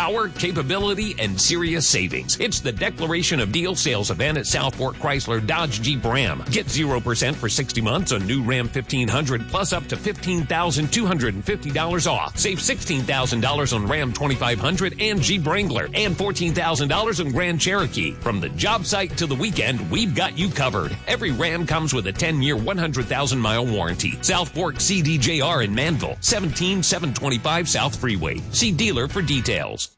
Power, capability, and serious savings. It's the Declaration of Deal sales event at South Fork Chrysler Dodge Jeep Ram. Get 0% for 60 months on new Ram 1500 plus up to $15,250 off. Save $16,000 on Ram 2500 and Jeep Wrangler and $14,000 on Grand Cherokee. From the job site to the weekend, we've got you covered. Every Ram comes with a 10-year, 100,000-mile warranty. South Fork CDJR in Manville, 17725 South Freeway. See dealer for details.